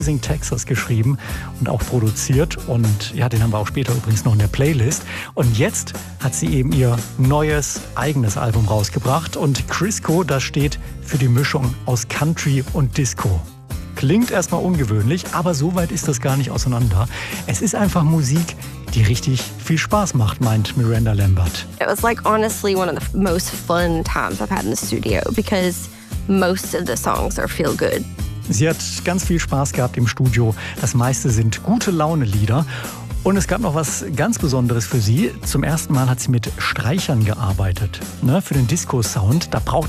Texas geschrieben und auch produziert. Und ja, den haben wir auch später übrigens noch in der Playlist. Und jetzt hat sie eben ihr neues eigenes Album rausgebracht. Und Crisco, das steht für die Mischung aus Country und Disco. Klingt erstmal ungewöhnlich, aber so weit ist das gar nicht auseinander. Es ist einfach Musik, die richtig viel Spaß macht, meint Miranda Lambert. It was like honestly one of the most fun times I've had in the studio because most of the songs are feel good. Sie hat ganz viel Spaß gehabt im Studio. Das meiste sind gute Laune-Lieder. Und es gab noch was ganz Besonderes für sie. Zum ersten Mal hat sie mit Streichern gearbeitet. Für den Disco-Sound. Da braucht